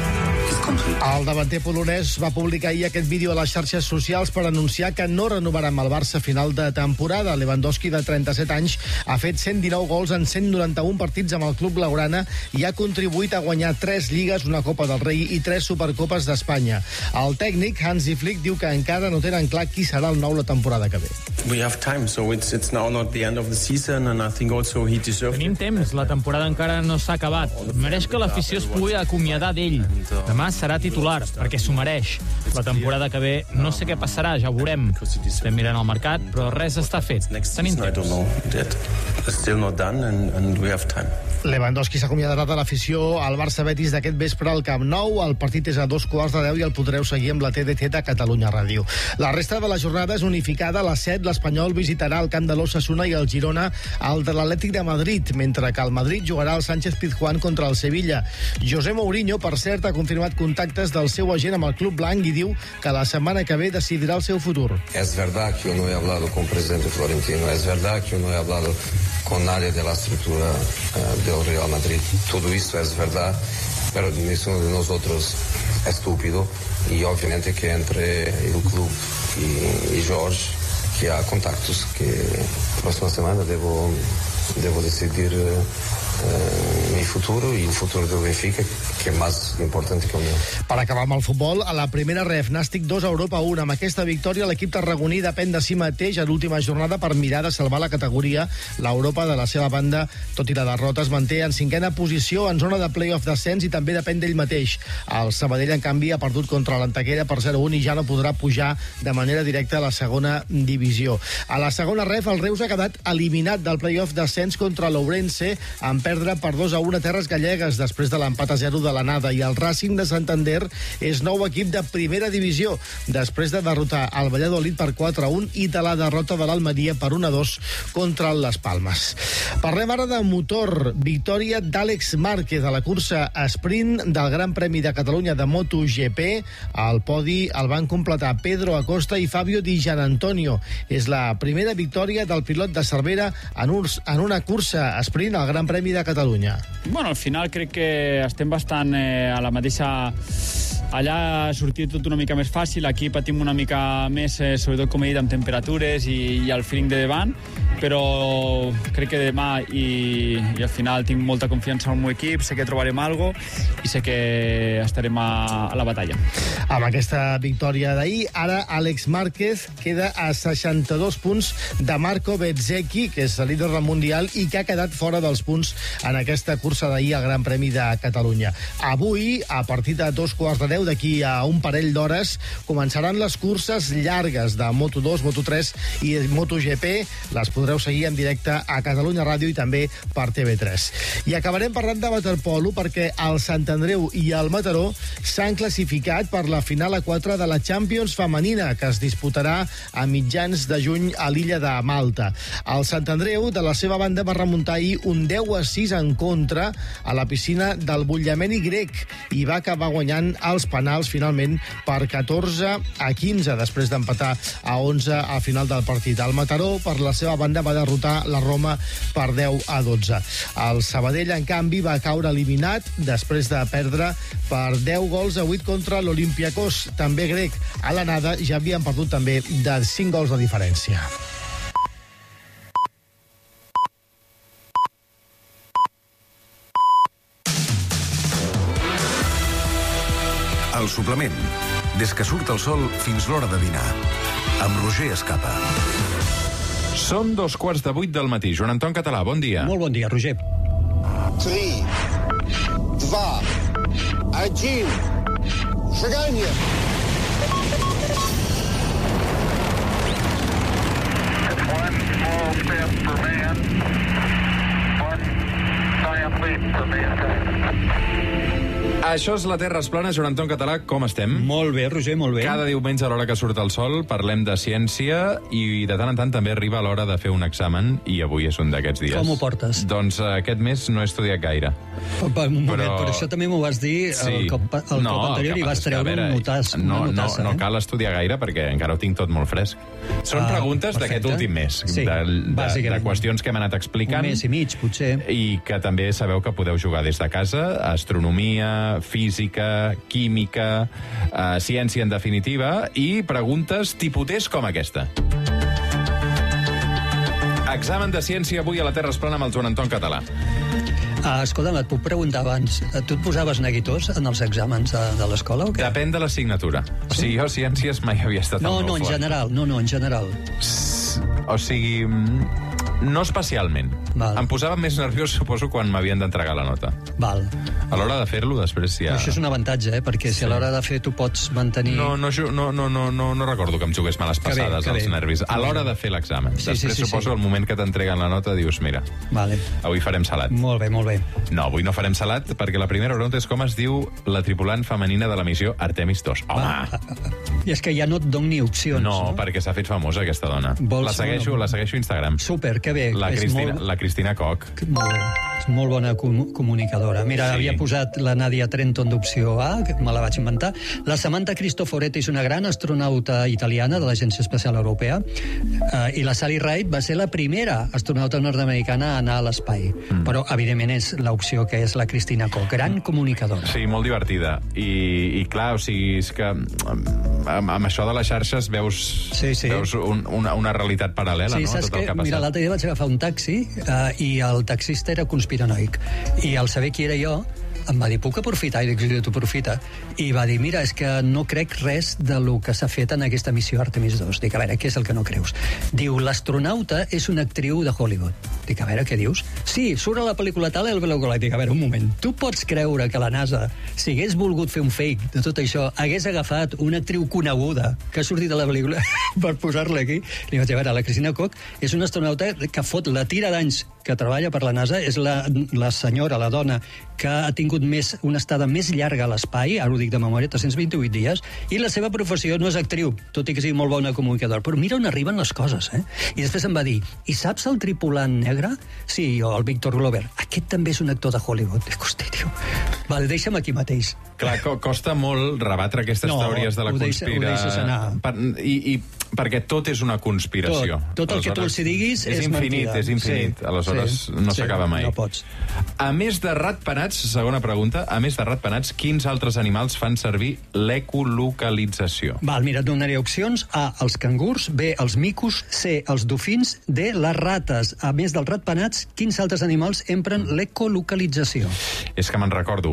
el davanter polonès va publicar ahir aquest vídeo a les xarxes socials per anunciar que no renovarà amb el Barça a final de temporada. Lewandowski, de 37 anys, ha fet 119 gols en 191 partits amb el club blaugrana i ha contribuït a guanyar 3 lligues, una Copa del Rei i 3 Supercopes d'Espanya. El tècnic, Hansi Flick, diu que encara no tenen clar qui serà el nou la temporada que ve. We have time, so it's now not the end of the season, and I think also he deserves. Tenim temps, la temporada encara no s'ha acabat. Mereix que l'afició es pugui acomiadar d'ell. Demà serà titular, perquè s'ho mereix. La temporada que ve no sé què passarà, ja ho veurem. Estem mirant el mercat, però res està fet. Tenim temps. Lewandowski s'acomiadarà de l'afició al Barça-Betis d'aquest vespre al Camp Nou. El partit és a 2:15 i el podreu seguir amb la TDT de Catalunya Ràdio. La resta de la jornada és unificada. A les 7 l'Espanyol visitarà el camp de l'Osasuna i el Girona al de l'Atlètic de Madrid, mentre que el Madrid jugarà al Sánchez-Pizjuán contra el Sevilla. José Mourinho, per cert, ha confirmat contactes del seu agent amb el club blanc i diu que la setmana que ve decidirà el seu futur. Es verdad que yo no he hablado con el presidente Florentino, es verdad que yo no he hablado con nadie de la estructura del Real Madrid. Todo esto es verdad, pero ninguno de nosotros es estúpido y obviamente que entre el club y Jorge, que hay contactos que la próxima semana debo decidir mi futuro y el futuro del Benfica, que és més important que el meu. Per acabar amb el futbol, a la primera ref, Nàstic 2, Europa 1. Amb aquesta victòria, l'equip tarragoní depèn de si mateix a l'última jornada per mirar de salvar la categoria. L'Europa, de la seva banda, tot i la derrota, es manté en 5a posició, en zona de play-off d'ascens i també depèn d'ell mateix. El Sabadell, en canvi, ha perdut contra l'Antequera per 0-1 i ja no podrà pujar de manera directa a la segona divisió. A la segona ref, el Reus ha quedat eliminat del play-off d'ascens contra l'Ourense, amb perdre per 2-1 a Terres Gallegues després de l'empat a 0 de l'anada, i el Racing de Santander és nou equip de primera divisió després de derrotar el Valladolid per 4-1 i de la derrota de l'Almeria per 1-2 contra el Las Palmes. Parlem ara de motor. Victòria d'Àlex Márquez a la cursa sprint del Gran Premi de Catalunya de MotoGP. El podi el van completar Pedro Acosta i Fabio Di Gianantonio. És la primera victòria del pilot de Cervera en una cursa sprint al Gran Premi de Catalunya. Bueno, al final crec que estem bastant a la mateixa... Allà ha sortit tot una mica més fàcil, aquí patim una mica més, sobretot com he dit, amb temperatures i el feeling de davant, però crec que demà i al final tinc molta confiança en el meu equip, sé que trobarem alguna cosa i sé que estarem a la batalla. Amb aquesta victòria d'ahir, ara Àlex Márquez queda a 62 punts de Marco Bezzecchi, que és el líder del Mundial i que ha quedat fora dels punts en aquesta cursa d'ahir al Gran Premi de Catalunya. Avui, a partir de 2:15, d'aquí a un parell d'hores, començaran les curses llargues de Moto2, Moto3 i MotoGP. Les podreu seguir en directe a Catalunya Ràdio i també per TV3. I acabarem parlant de waterpolo perquè el Sant Andreu i el Mataró s'han classificat per la final a 4 de la Champions femenina, que es disputarà a mitjans de juny a l'illa de Malta. El Sant Andreu, de la seva banda, va remuntar ahir un 10-6 en contra a la piscina del Bullameni grec i va acabar guanyant els penals finalment per 14-15 després d'empatar a 11 al final del partit. El Mataró, per la seva banda, va derrotar la Roma per 10-12. El Sabadell, en canvi, va caure eliminat després de perdre per 10-8 contra l'Olympiacos, també grec. A l'anada ja havien perdut també de 5 gols de diferència. El suplement. Des que surt el sol fins l'hora de dinar. Amb Roger Escapa. Són 2:15 del matí. Joan Anton Català, bon dia. Molt bon dia, Roger. 3, 2, 1, seganya! One small step for man, one giant leap for mankind. Això és La Terra es plana. Joan Anton Català, com estem? Molt bé, Roger, molt bé. Cada diumenge a l'hora que surt el sol parlem de ciència i de tant en tant també arriba l'hora de fer un examen i avui és un d'aquests dies. Com ho portes? Doncs aquest mes no he estudiat gaire. Un moment, però això també m'ho vas dir el cop anterior i vas treure un notàs. No cal estudiar gaire perquè encara ho tinc tot molt fresc. Són preguntes d'aquest últim mes, de qüestions que hem anat explicant. Un mes i mig, potser. I que també sabeu que podeu jugar des de casa, astronomia, física, química, ciència en definitiva, i preguntes tipus com aquesta. Examen de ciència avui a La Terra es plana amb el Joan Anton Català. Escolta'm, et puc preguntar abans, tu et posaves neguitós en els exàmens de l'escola o què? Depèn de l'assignatura. O sigui, jo ciències mai havia estat en general. En general. O sigui, no especialment. Val. Em posava més nerviós, suposo, quan m'havien d'entregar la nota. Val. A l'hora de fer-lo, després ja... Però això és un avantatge, perquè si a l'hora de fer tu pots mantenir... No recordo que em jugués males passades als nervis. A l'hora de fer l'examen. Després, suposo, el moment que t'entreguen la nota, dius, mira, avui farem salat. Molt bé, molt bé. No, avui no farem salat, perquè la primera pregunta és com es diu la tripulant femenina de la missió Artemis 2. Home! I és que ja no et dono ni opcions. No, perquè s'ha fet famosa, aquesta dona. La segueixo a Instagram. Súper, que bé. La Cristina Koch. Molt bé. És molt bona comunicadora. Mira, havia posat la Nadia Trenton d'opció A, que me la vaig inventar. La Samantha Cristoforetti és una gran astronauta italiana de l'Agència Espacial Europea, i la Sally Ride va ser la primera astronauta nord-americana a anar a l'espai. Però, evidentment, és l'opció que és la Cristina Koch. Gran comunicadora. Sí, molt divertida. I clar, o sigui, és que amb això de les xarxes veus una realitat paral·lela, no? Saps que, mira, l'altre dia vaig agafar un taxi i el taxista era conspiranoic. I al saber qui era jo, em va dir, puc aprofitar? I dic, tu aprofita. I va dir, mira, és que no crec res de lo que s'ha fet en aquesta missió Artemis 2. Dic, a veure, què és el que no creus? Diu, l'astronauta és una actriu de Hollywood. Dic, a veure, què dius? Sí, surt a la pel·lícula tal, el Velocro. Dic, a veure, un moment. Tu pots creure que la NASA, si hagués volgut fer un fake de tot això, hagués agafat una actriu coneguda que ha sortit de la pel·lícula per posar-la aquí? Li vaig dir, a veure, la Cristina Koch és una astronauta que fot la tira d'anys que treballa per la NASA, és la senyora, la dona, que ha tingut una estada més llarga a l'espai, ara ho dic de memòria, 328 dies, i la seva professió no és actriu, tot i que sigui molt bona comunicadora. Però mira on arriben les coses, eh? I després em va dir, i saps el tripulant negre? Sí, jo, el Victor Glover. Aquest també és un actor de Hollywood. Dic, hosti, tio. Vale, deixa'm aquí mateix. Clar, costa molt rebatre aquestes teories de la conspiració. Ho deixes anar. I perquè tot és una conspiració. Tot el que tu els diguis és mentida. És infinit. Aleshores no s'acaba mai. No pots. A més de ratpenats, segona pregunta, a més de ratpenats, quins altres animals fan servir l'ecolocalització? Val, mira, et donaré opcions. A, els cangurs, B, els micos, C, els dofins, D, les rates. A més dels ratpenats, quins altres animals empren l'ecolocalització? És que me'n recordo,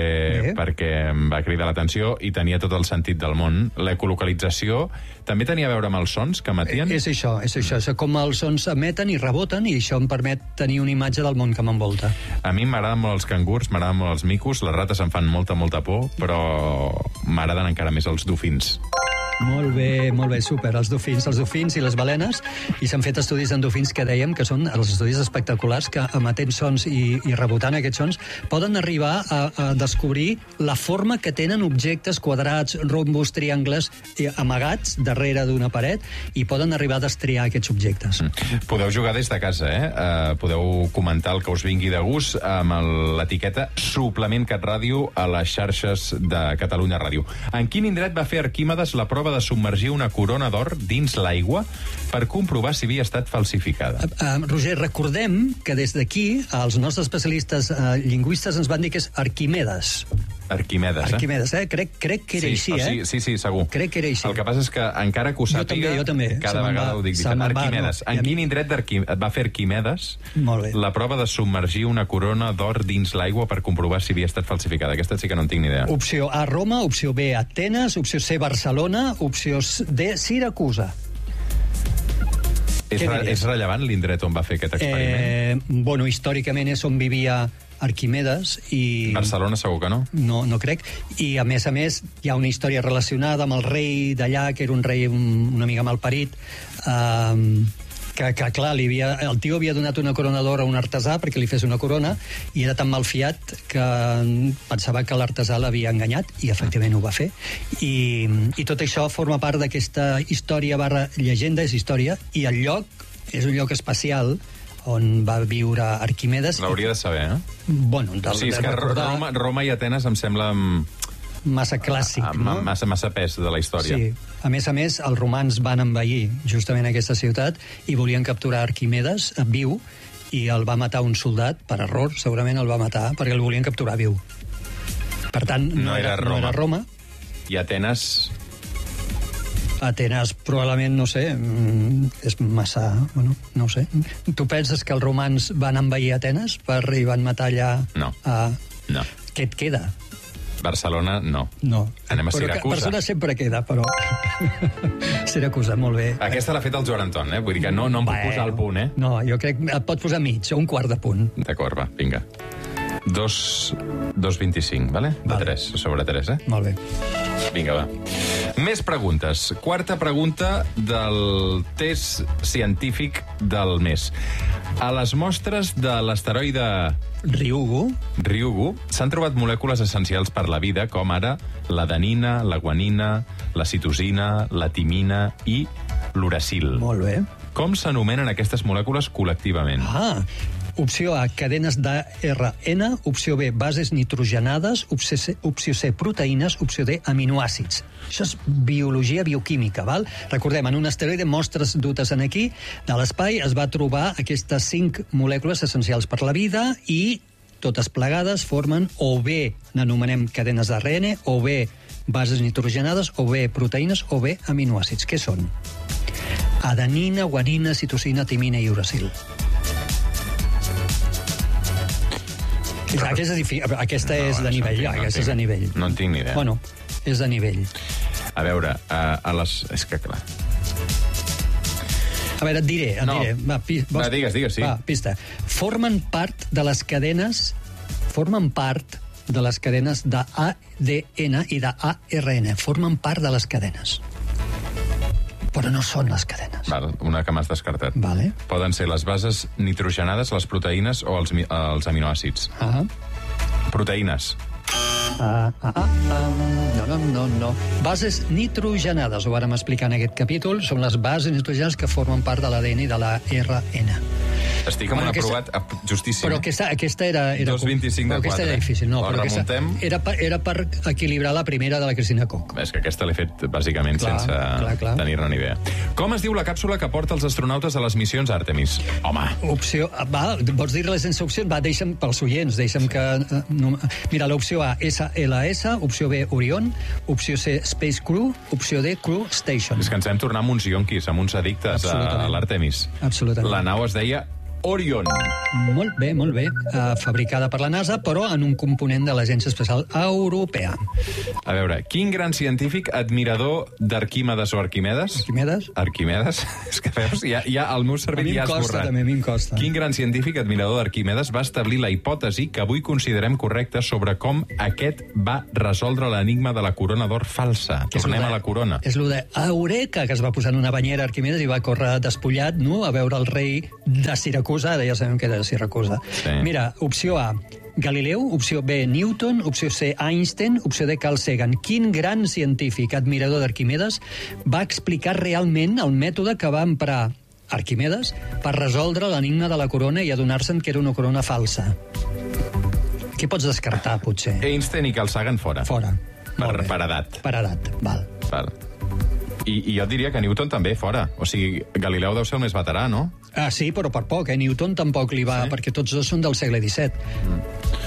perquè em va cridar l'atenció i tenia tot el sentit del món. L'ecolocalització també tenia a veure amb els sons que emetien? És això. És com els sons emeten i reboten, i això em permet tenir una imatge del món que m'envolta. A mi m'agraden molt els cangurs, m'agraden molt els micos, les rates em fan molta por, però m'agraden encara més els dofins. Molt bé, super. Els dofins i les balenes, i s'han fet estudis en dofins que dèiem que són els estudis espectaculars, que emetent sons i rebotant aquests sons poden arribar a descobrir la forma que tenen objectes quadrats, rombos, triangles amagats darrere d'una paret, i poden arribar a destriar aquests objectes. Podeu jugar des de casa, Podeu comentar el que us vingui de gust amb l'etiqueta Suplement CatRàdio a les xarxes de Catalunya Ràdio. En quin indret va fer Arquímedes la prova de submergir una corona d'or dins l'aigua per comprovar si havia estat falsificada? Roger, recordem que des d'aquí els nostres especialistes lingüistes ens van dir que és Arquimedes. Arquimedes, Crec que era així, Sí, segur. Crec que era així. El que passa és que encara que ho sàpiga, jo també. Cada vegada ho dic diferent. Arquimedes. En quin indret va fer Arquimedes la prova de submergir una corona d'or dins l'aigua per comprovar si havia estat falsificada? Aquesta sí que no en tinc ni idea. Opció A, Roma, opció B, Atenes, opció C, Barcelona, opció D, Siracusa. És rellevant l'indret on va fer aquest experiment? Històricament és on vivia Arquimedes i... Barcelona segur que no? No crec. I a més, hi ha una història relacionada amb el rei d'allà, que era un rei una mica malparit, que clar, el tio havia donat una corona d'or a un artesà perquè li fes una corona, i era tan malfiat que pensava que l'artesà l'havia enganyat, i efectivament ho va fer. I tot això forma part d'aquesta història / llegenda, és història, i el lloc és un lloc especial on va viure Arquimedes. L'hauria de saber, és que Roma i Atenes em sembla massa clàssic, no? Massa pes de la història. Sí. A més, els romans van envair justament aquesta ciutat i volien capturar Arquimedes viu, i el va matar un soldat, per error, segurament el va matar, perquè el volien capturar viu. Per tant, no era Roma. I Atenes probablement, no sé, és massa... no ho sé. Tu penses que els romans van envair Atenes i van matar allà? No. Què et queda? Barcelona, no. Anem a Siracusa. Barcelona sempre queda, però... Siracusa, molt bé. Aquesta l'ha fet el Joan Anton, Vull dir que no em puc posar el punt, No, jo crec que et pot posar mig, o un quart de punt. D'acord, va, vinga. 2,25, vale? De 3, sobre 3, Molt bé. Vinga, va. Més preguntes. Quarta pregunta del test científic del mes. A les mostres de l'asteroide Ryugu s'han trobat molècules essencials per la vida, com ara l'adenina, la guanina, la citosina, la timina i l'uracil. Molt bé. Com s'anomenen aquestes molècules col·lectivament? Opció A, cadenes d'ARN, opció B, bases nitrogenades, opció C, proteïnes, opció D, aminoàcids. Això és biologia bioquímica, val? Recordem, en un asteroide, mostres dutes en aquí, de l'espai, es va trobar aquestes 5 molècules essencials per la vida, i totes plegades formen o bé n'anomenem cadenes d'ARN, o bé bases nitrogenades, o bé proteïnes, o bé aminoàcids. Què són? Adenina, guanina, citosina, timina i uracil. Aquesta és de nivell. Aquesta és de nivell. No en tinc ni idea. Bueno, és de nivell. A veure, és que clar... A veure, et diré. Va, digues, sí. Va, pista. Formen part de les cadenes d'ADN i d'ARN. Formen part de les cadenes. Però no són les cadenes. Val, una que m'has descartat. Vale. Poden ser les bases nitrogenades, les proteïnes o els aminoàcids. Proteïnes. No. Bases nitrogenades, ho vàrem explicar en aquest capítol, són les bases nitrogenades que formen part de l'ADN i de l'ARN. Estic amb una provat justíssima. Però aquesta era... 2,25 de 4. Aquesta era difícil. No, però remuntem. Era per equilibrar la primera de la Cristina Koch. És que aquesta l'he fet, bàsicament, sense tenir-ne ni idea. Com es diu la càpsula que porta els astronautes a les missions Artemis? Home. Opció... vols dir-la sense opcions? Va, deixa'm pels oients, deixa'm que... Mira, l'opció A, SLS, opció B, Orion, opció C, Space Crew, opció D, Crew Station. És que ens hem tornat amb uns yonquis, amb uns addictes a l'Artemis. Absolutament. La nau es deia Orion. Molt bé. Fabricada per la NASA, però en un component de l'Agència Espacial Europea. A veure, quin gran científic admirador d'Arquímedes o Arquimedes? Arquimedes? És que veus, ja el meu cervell ja ha esborrat. A mi em costa. Quin gran científic admirador d'Arquimedes va establir la hipòtesi que avui considerem correcta sobre com aquest va resoldre l'enigma de la corona d'or falsa? Tornem a la corona. És lo de Eureka, que es va posar en una banyera Arquimedes i va córrer despullat, no?, a veure el rei de Siracusa. Ara ja sabem que era de Siracusa. Sí. Mira, opció A, Galileu, opció B, Newton, opció C, Einstein, opció D, Carl Sagan. Quin gran científic admirador d'Arquimedes va explicar realment el mètode que va emprar Arquimedes per resoldre l'enigma de la corona i adonar-se'n que era una corona falsa? Què pots descartar, potser? Einstein i Carl Sagan fora. Fora. Per edat. Per edat, val. I jo diria que Newton també fora. O sigui, Galileu deu ser el més veterà, no? Sí, però per poc, Newton tampoc li va, perquè tots dos són del segle XVII.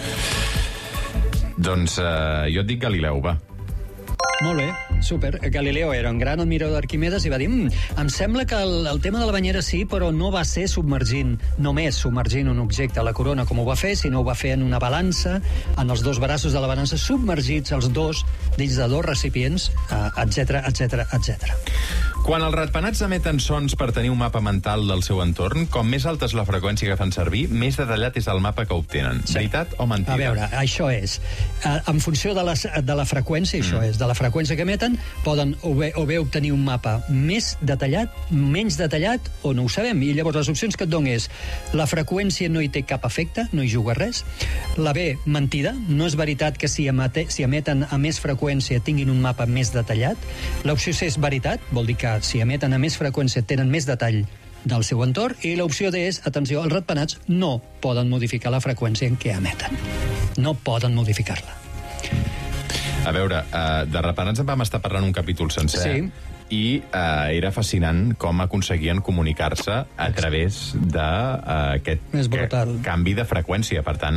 Doncs jo et dic Galileu, va. Molt bé, super. Galileo era un gran admirador d'Arquimedes i va dir em sembla que el tema de la banyera sí, però no va ser només submergint un objecte a la corona com ho va fer, sinó ho va fer en una balança, en els dos braços de la balança, submergits els dos dins de dos recipients, etc. Quan els ratpenats emeten sons per tenir un mapa mental del seu entorn, com més alta és la freqüència que fan servir, més detallat és el mapa que obtenen. Sí. Veritat o mentida? A veure, això és. En funció de la freqüència, això és, de la freqüència que emeten, poden o bé obtenir un mapa més detallat, menys detallat, o no ho sabem. I llavors les opcions que et dono és la freqüència no hi té cap efecte, no hi juga res. La B, mentida. No és veritat que si emeten a més freqüència tinguin un mapa més detallat. L'opció C és veritat, vol dir que si emeten a més freqüència tenen més detall del seu entorn, i l'opció D és, atenció, els ratpenats no poden modificar la freqüència en què emeten. No poden modificar-la. A veure, de ratpenats en vam estar parlant un capítol sencer. Sí. I era fascinant com aconseguien comunicar-se a través d'aquest canvi de freqüència. Per tant,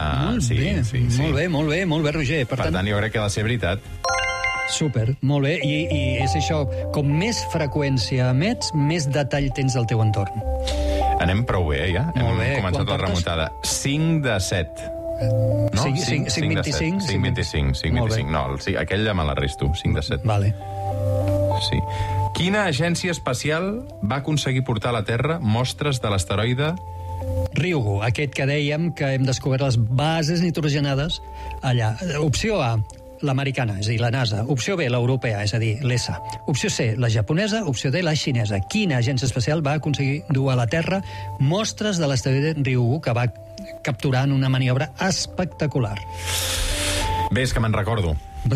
molt bé, Roger. Per tant, jo crec que ha de ser veritat. Super, molt bé. I és això, com més freqüència emets, més detall tens del teu entorn. Anem prou bé, ja? Molt bé. Hem començat la remuntada. 5 de 7. No? 5,25. 5,25. No, aquell ja me la resto. 5 de 7. Vale. Sí. Quina agència espacial va aconseguir portar a la Terra mostres de l'asteroide Ryugu, aquest que dèiem que hem descobert les bases nitrogenades allà. Opció A, l'americana, és a dir, la NASA. Opció B, l'europea, és a dir, l'ESA. Opció C, la japonesa. Opció D, la xinesa. Quina agència espacial va aconseguir dur a la Terra mostres de l'asteroide Ryugu, que va capturar en una maniobra espectacular? Bé, és que me'n recordo.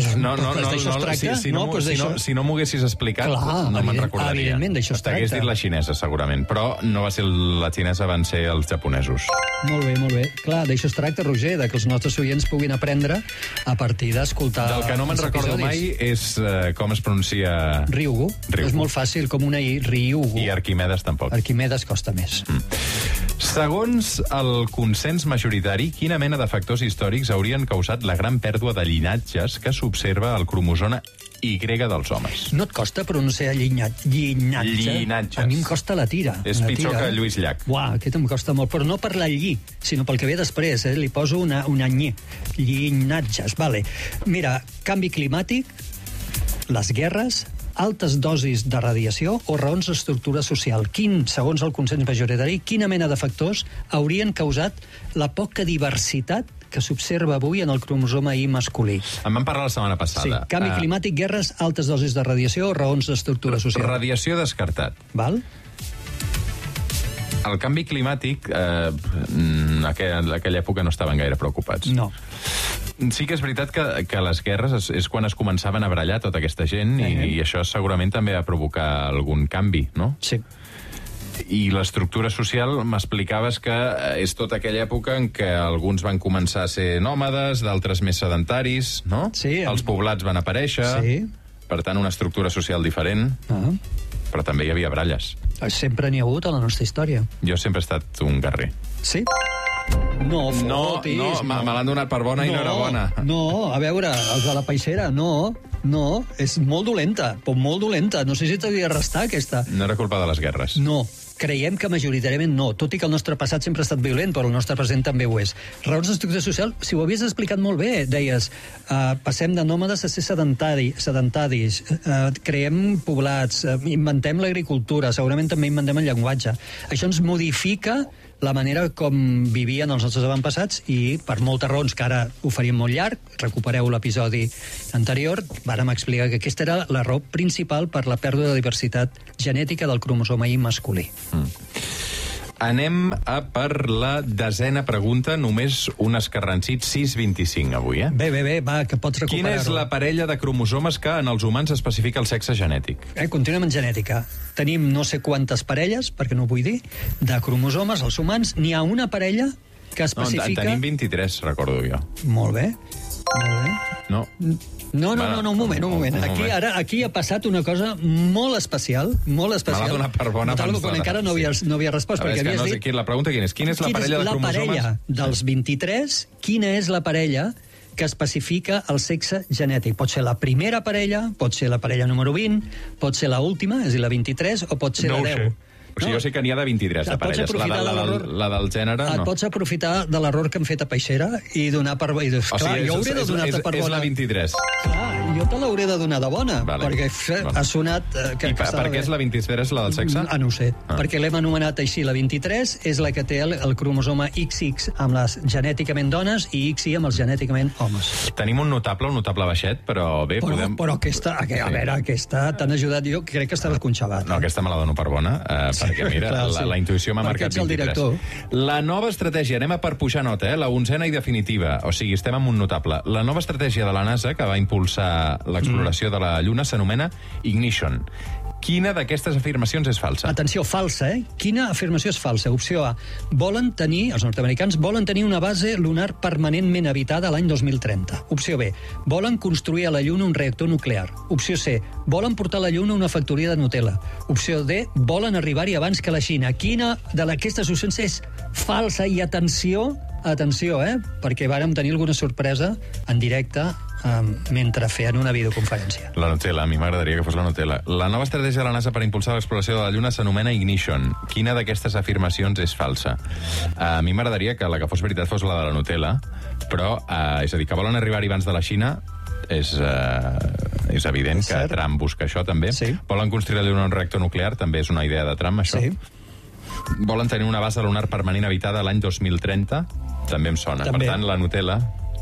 Si no m'ho haguessis explicat, no me'n recordaria. Evidentment, d'això es tracta. T'hagués dit la xinesa, segurament, però no va ser la xinesa, van ser els japonesos. Molt bé. Clar, d'això es tracta, Roger, de que els nostres oients puguin aprendre a partir d'escoltar els episodis. Del que no me'n recordo mai és com es pronuncia... Ryugu. És molt fàcil, com una I, Ryugu. I Arquimedes tampoc. Arquimedes costa més. Segons el consens majoritari, quina mena de factors històrics haurien causat la gran pèrdua de llinatges que s'observa al cromosoma Y dels homes? No et costa pronunciar llinatge? A mi em costa la tira. És pitjor que Lluís Llach. Uau, aquest em costa molt, però no per la lli, sinó pel que ve després, li poso una nyi. Llinatges, vale. Mira, canvi climàtic, les guerres, altes dosis de radiació o raons d'estructura social? Segons el consens majoritari, quina mena de factors haurien causat la poca diversitat que s'observa avui en el cromosoma Y masculí? En vam parlar la setmana passada. Sí, canvi climàtic, guerres, altes dosis de radiació o raons d'estructura social. Radiació descartat. Val? El canvi climàtic, en aquella època no estaven gaire preocupats. No. Sí que és veritat que les guerres és quan es començaven a barallar tota aquesta gent i això segurament també va provocar algun canvi, no? Sí. I l'estructura social, m'explicaves que és tota aquella època en què alguns van començar a ser nòmades, d'altres més sedentaris, no? Sí. Els poblats van aparèixer, per tant, una estructura social diferent, però també hi havia baralles. Sempre n'hi ha hagut a la nostra història. Jo sempre he estat un guerrer. Sí? No fotis. No, me l'han donat per bona i no era bona. No, a veure, els de la peixera, no, és molt dolenta, però molt dolenta. No sé si t'havia d'arrestar, aquesta. No era culpa de les guerres. No, creiem que majoritàriament no, tot i que el nostre passat sempre ha estat violent, però el nostre present també ho és. Raons d'estructura social, si ho havies explicat molt bé, deies, passem de nòmades a ser sedentaris, creem poblats, inventem l'agricultura, segurament també inventem el llenguatge. Això ens modifica la manera com vivien els nostres avantpassats i, per moltes raons, que ara ho faríem molt llarg, recupereu l'episodi anterior, vàrem explicar que aquesta era la raó principal per la pèrdua de diversitat genètica del cromosoma Y masculí. Anem a per la 10a pregunta, només un escarrancit 6,25 avui, Bé, va, que pots recuperar-ho. Quina és la parella de cromosomes que en els humans especifica el sexe genètic? Continuem en genètica. Tenim no sé quantes parelles, perquè no ho vull dir, de cromosomes, els humans. N'hi ha una parella que especifica... Tenim 23, recordo jo. Molt bé. No. No, un moment. Aquí ha passat una cosa molt especial, molt especial. Me l'ha donat per bona abans. Quan encara no havia respost, perquè havies dit... La pregunta quina és? Quina és la parella de cromosomes? La parella dels 23, quina és la parella que especifica el sexe genètic? Pot ser la primera parella, pot ser la parella número 20, pot ser l'última, és a dir, la 23, o pot ser la 10. O sigui, jo sé que n'hi ha de 23 de parelles. La del gènere, no. Et pots aprofitar de l'error que hem fet a Peixera i donar per... Clar, jo hauré de donar-te per bona. És la 23. Clar, jo te l'hauré de donar de bona, perquè ha sonat... I per què és la 23, la del sexe? No ho sé, perquè l'hem anomenat així. La 23 és la que té el cromosoma XX amb les genèticament dones i XY amb els genèticament homes. Tenim un notable baixet, però bé, podem... Però aquesta, a veure, aquesta t'han ajudat, jo crec que estaves conxabat. No, aquesta me la dono per bona, perquè mira, la intuïció m'ha marcat 23. La nova estratègia, anem a per pujar nota, la 11a i definitiva, o sigui, estem amb un notable. La nova estratègia de la NASA, que va impulsar l'exploració de la Lluna, s'anomena Ignition. Quina d'aquestes afirmacions és falsa? Atenció, falsa, Quina afirmació és falsa? Opció A. Els nord-americans volen tenir una base lunar permanentment habitada l'any 2030. Opció B. Volen construir a la Lluna un reactor nuclear. Opció C. Volen portar a la Lluna una factoria de Nutella. Opció D. Volen arribar-hi abans que la Xina. Quina d'aquestes opcions és falsa? I atenció, perquè vàrem tenir alguna sorpresa en directe mentre feien una videoconferència. La Nutella, a mi m'agradaria que fos la Nutella. La nova estratègia de la NASA per impulsar l'exploració de la Lluna s'anomena Ignition. Quina d'aquestes afirmacions és falsa? A mi m'agradaria que la que fos veritat fos la de la Nutella, però, és a dir, que volen arribar-hi abans de la Xina, és evident que Trump busca això, també. Volen construir a la Lluna un reactor nuclear, també és una idea de Trump, això. Volen tenir una base lunar permanent habitada l'any 2030, també em sona. Per tant, la Nutella...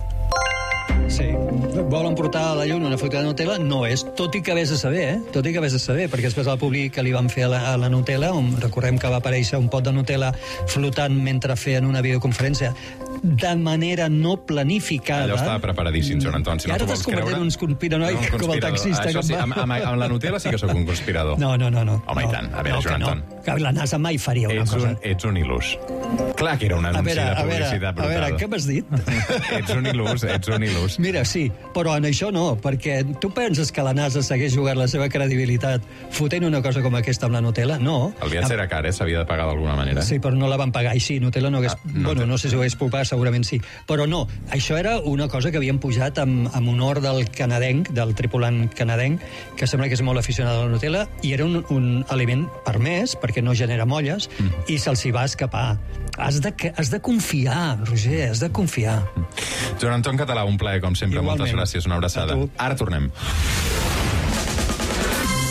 Sí, volen portar a la Lluna una factoria de Nutella, no és, tot i que vés a saber, perquè després del públic que li van fer a la Nutella, on recordem que va aparèixer un pot de Nutella flotant mentre feien una videoconferència, de manera no planificada. Allò estava preparadíssim, Joan Anton, si no t'ho vols creure. I ara t'has convertit en un conspiranoic com el taxista. Això sí, amb la Nutella sí que sóc un conspirador. No. Home, i tant. A veure, Joan Anton. La NASA mai faria una cosa. Ets un il·lús. Clar que era un anunci de publicitat brutal. A veure, què m'has dit? Ets un il·lús. Mira, sí, però en això no, perquè tu penses que la NASA segueix jugant la seva credibilitat fotent una cosa com aquesta amb la Nutella? No. El viatge era car, s'havia de pagar d'alguna manera. Sí, però no la van pagar, i sí, Nutella no hagués... no sé si ho hagués pogut pagar, segurament sí. Però no, això era una cosa que havien pujat amb honor del canadenc, del tripulant canadenc, que sembla que és molt aficionat a la Nutella, i era un aliment permès, perquè no genera molles, i se'ls hi va escapar. Has de confiar, Roger, has de confiar. Joan Anton Català, un plaer, com sempre. Igualment. Moltes gràcies, una abraçada. Ara tornem.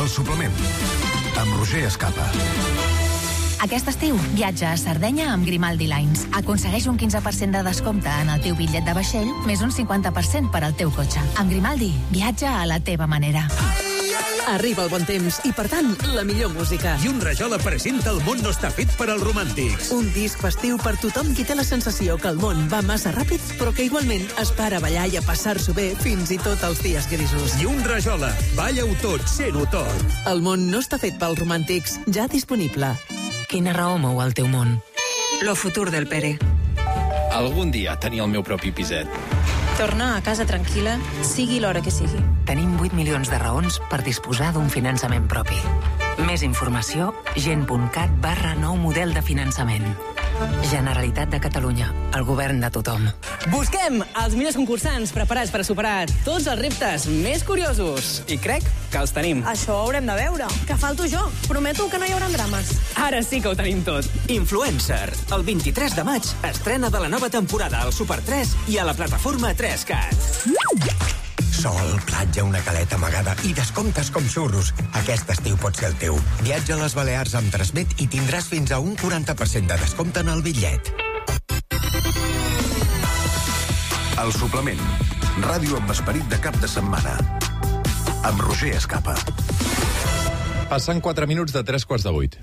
El suplement, amb Roger Escapa. Aquest estiu, viatja a Sardenya amb Grimaldi Lines. Aconsegueix un 15% de descompte en el teu bitllet de vaixell, més un 50% per al teu cotxe. Amb Grimaldi, viatja a la teva manera. Arriba el bon temps i, per tant, la millor música. I un Rajola presenta El món no està fet per als romàntics. Un disc festiu per tothom qui té la sensació que el món va massa ràpid, però que igualment es para a ballar i a passar-s'ho bé fins i tot els dies grisos. I un Rajola, balla-ho tot, sent-ho tot. El món no està fet pels romàntics, ja disponible. Quina raó mou el teu món? Lo futur del Pere. Algun dia tenir el meu propi piset. Tornar a casa tranquil·la, sigui l'hora que sigui. Tenim 8 milions de raons per disposar d'un finançament propi. Més informació, gent.cat/nou model de finançament. Generalitat de Catalunya, el govern de tothom. Busquem els millors concursants preparats per a superar tots els reptes més curiosos. I crec que els tenim. Això ho haurem de veure. Que falto jo. Prometo que no hi haurà drames. Ara sí que ho tenim tot. Influencer. El 23 de maig estrena de la nova temporada al Super 3 i a la plataforma 3Cat. Sol, platja, una caleta amagada i descomptes com xurros. Aquest estiu pot ser el teu. Viatja a les Balears amb Transmet i tindràs fins a un 40% de descompte en el bitllet. El suplement. Ràdio amb esperit de cap de setmana. Amb Roger Escapa. Passen 4 minuts de 7:45.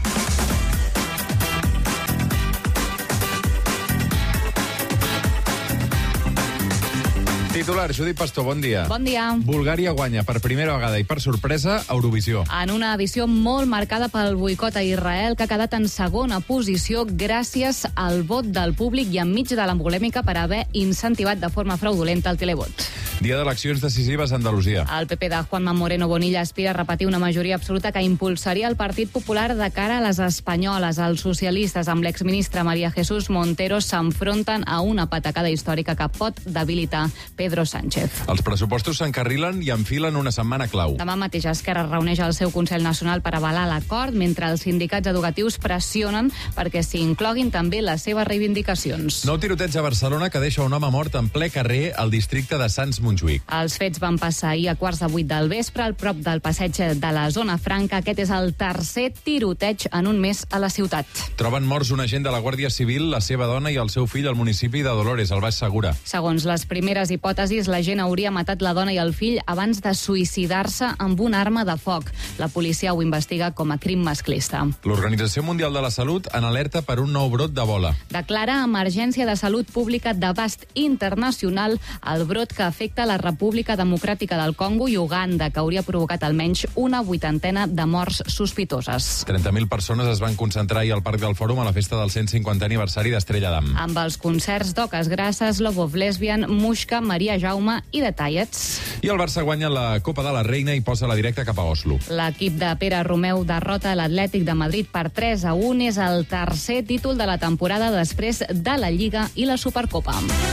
Titular, Judit Pastor, bon dia. Bon dia. Bulgària guanya per primera vegada i per sorpresa Eurovisió. En una edició molt marcada pel boicot a Israel, que ha quedat en segona posició gràcies al vot del públic i enmig de la polèmica per haver incentivat de forma fraudulenta el televot. Dia d'eleccions decisives a Andalusia. El PP de Juanma Moreno Bonilla aspira a repetir una majoria absoluta que impulsaria el Partit Popular de cara a les espanyoles. Els socialistes amb l'exministre María Jesús Montero s'enfronten a una patacada històrica que pot debilitar Pedro Sánchez. Els pressupostos s'encarrilen i enfilen una setmana clau. Demà mateix Esquerra reuneix el seu Consell Nacional per avalar l'acord, mentre els sindicats educatius pressionen perquè s'hi incloguin també les seves reivindicacions. Nou tiroteig a Barcelona que deixa un home mort en ple carrer al districte de Sants Montjuïc. Els fets van passar ahir a 7:15 del vespre al prop del passeig de la Zona Franca. Aquest és el tercer tiroteig en un mes a la ciutat. Troben morts un agent de la Guàrdia Civil, la seva dona i el seu fill al municipi de Dolores, al Baix Segura. Segons les primeres hipòtesis, l'agent hauria matat la dona i el fill abans de suïcidar-se amb una arma de foc. La policia ho investiga com a crim masclista. L'Organització Mundial de la Salut en alerta per un nou brot d'Ebola. Declara emergència de salut pública d'abast internacional el brot que afecta la República Democràtica del Congo i Uganda, que hauria provocat almenys una 80ena de morts sospitoses. 30.000 persones es van concentrar ahir al Parc del Fòrum a la festa del 150è aniversari d'Estrella d'Am. Amb els concerts d'Oques Grasses, Love of Lesbian, Muixca, Maria Jaume i Detallets. I el Barça guanya la Copa de la Reina i posa la directa cap a Oslo. L'equip de Pere Romeu derrota l'Atlètic de Madrid per 3-1. És el tercer títol de la temporada després de la Lliga i la Supercopa.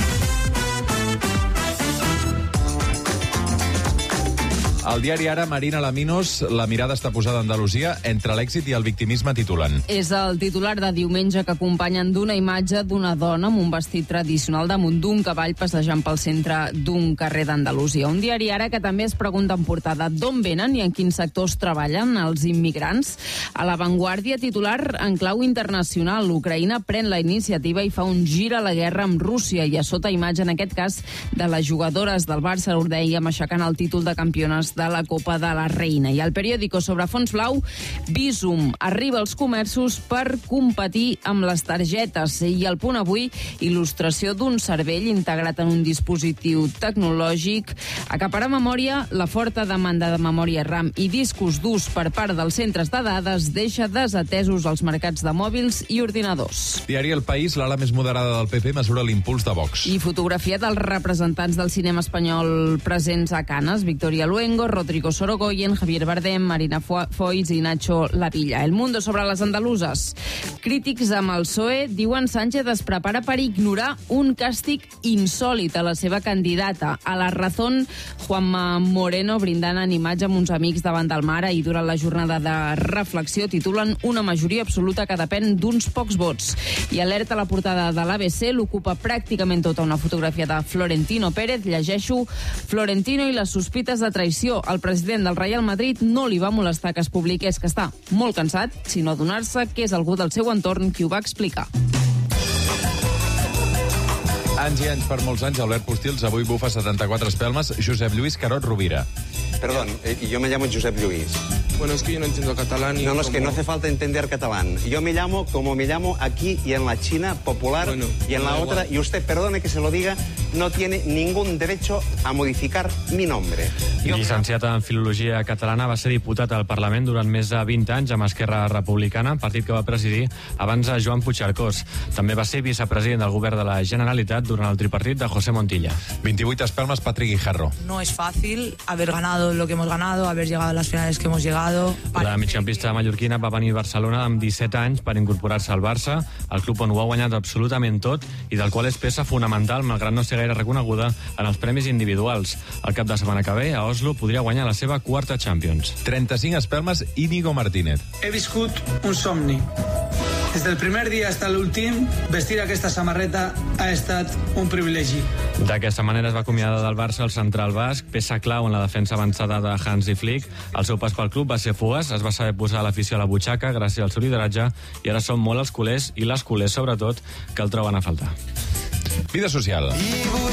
Al diari Ara, Marina Laminos, la mirada està posada a Andalusia entre l'èxit i el victimisme, titulant. És el titular de diumenge que acompanyen d'una imatge d'una dona amb un vestit tradicional damunt d'un cavall passejant pel centre d'un carrer d'Andalusia. Un diari Ara que també es pregunta en portada d'on venen i en quins sectors treballen els immigrants. A l'avantguàrdia, titular en clau internacional, l'Ucraïna pren la iniciativa i fa un gir a la guerra amb Rússia, i a sota imatge, en aquest cas, de les jugadores del Barça, ho dèiem, aixecant el títol de campiones de la Copa de la Reina. I al periòdico sobre fons blau, Bizum arriba als comerços per competir amb les targetes. I al Punt Avui, il·lustració d'un cervell integrat en un dispositiu tecnològic. Acaparar memòria, la forta demanda de memòria RAM i discos durs per part dels centres de dades deixa desatesos els mercats de mòbils i ordinadors. Diari El País, l'ala més moderada del PP mesura l'impuls de Vox. I fotografia dels representants del cinema espanyol presents a Canes, Victoria Luengo, Rodrigo Sorogoyen, Javier Bardem, Marina Foix i Nacho Lavilla. El Mundo sobre les andaluses. Crítics amb el PSOE diuen Sánchez es prepara per ignorar un càstig insòlit a la seva candidata. A La Razón, Juanma Moreno brindant en imatge amb uns amics davant del mar i durant la jornada de reflexió titulen una majoria absoluta que depèn d'uns pocs vots. I alerta la portada de l'ABC, l'ocupa pràcticament tota una fotografia de Florentino Pérez. Llegeixo: Florentino i les sospites de traïció. declaració, el president del Real Madrid no li va molestar que es publiqués que està molt cansat, sinó adonar-se que és algú del seu entorn qui ho va explicar. Anys i anys, per molts anys, Albert Postils, avui bufa 74 espelmes, Josep Lluís Carot Rovira. Perdón, yo me llamo Josep Lluís. Bueno, es que yo no entiendo catalán. No, es que no hace falta entender catalán. Yo me llamo como me llamo aquí y en la China popular y en la otra. Y usted, perdone que se lo diga, no tiene ningún derecho a modificar mi nombre. Llicenciat en Filologia Catalana, va ser diputat al Parlament durant més de 20 anys amb Esquerra Republicana, partit que va presidir abans a Joan Puigcercós. També va ser vicepresident del govern de la Generalitat durant el tripartit de José Montilla. 28 espelmes, Patrick Guijarro. No es fácil haber ganado lo que hemos ganado, haber llegado a las finales que hemos llegado. La migcampista mallorquina va venir a Barcelona amb 17 anys per incorporar-se al Barça, el club on ho ha guanyat absolutament tot i del qual és peça fonamental, malgrat no ser gaire reconeguda en els premis individuals. El cap de setmana que ve, a Oslo, podria guanyar la seva quarta Champions. 35 espelmes, Íñigo Martínez. He viscut un somni. Des del primer dia fins a l'últim, vestir aquesta samarreta ha estat un privilegi. D'aquesta manera es va acomiadar del Barça el central basc, peça clau en la defensa avançada de Hansi Flick. El seu pas pel club va ser fugaç, es va saber posar l'afició a la butxaca gràcies al seu lideratge i ara són molt els culers, i les culers sobretot, que el troben a faltar. Vida social.